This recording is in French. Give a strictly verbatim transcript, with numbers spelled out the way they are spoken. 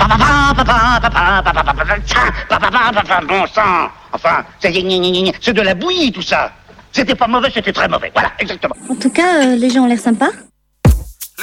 Bon sang. Enfin, c'est c'est de la bouillie tout ça. C'était pas mauvais, c'était très mauvais. Voilà, exactement. En tout cas, euh, les gens ont l'air sympas.